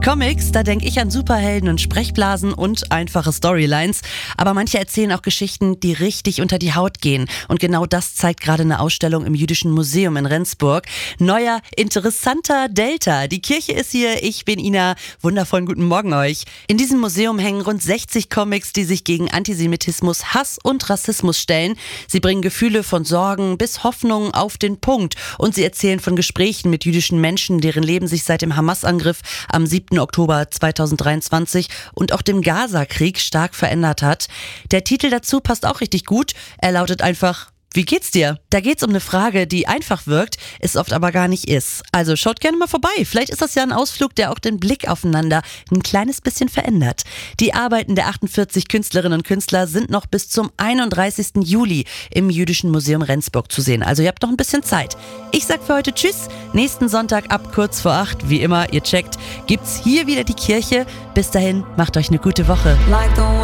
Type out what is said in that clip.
Comics, da denke ich an Superhelden und Sprechblasen und einfache Storylines. Aber manche erzählen auch Geschichten, die richtig unter die Haut gehen. Und genau das zeigt gerade eine Ausstellung im Jüdischen Museum in Rendsburg. Neuer, interessanter Delta. Die Kirche ist hier, ich bin Ina. Wundervollen guten Morgen euch. In diesem Museum hängen rund 60 Comics, die sich gegen Antisemitismus, Hass und Rassismus stellen. Sie bringen Gefühle von Sorgen bis Hoffnungen auf den Punkt. Und sie erzählen von Gesprächen mit jüdischen Menschen, deren Leben sich seit dem Hamas-Angriff am 7. Oktober 2023 und auch dem Gaza-Krieg stark verändert hat. Der Titel dazu passt auch richtig gut. Er lautet einfach: Wie geht's dir? Da geht's um eine Frage, die einfach wirkt, es oft aber gar nicht ist. Also schaut gerne mal vorbei. Vielleicht ist das ja ein Ausflug, der auch den Blick aufeinander ein kleines bisschen verändert. Die Arbeiten der 48 Künstlerinnen und Künstler sind noch bis zum 31. Juli im Jüdischen Museum Rendsburg zu sehen. Also ihr habt noch ein bisschen Zeit. Ich sag für heute Tschüss. Nächsten Sonntag ab kurz vor 8, wie immer, ihr checkt, gibt's hier wieder die Kirche. Bis dahin, macht euch eine gute Woche.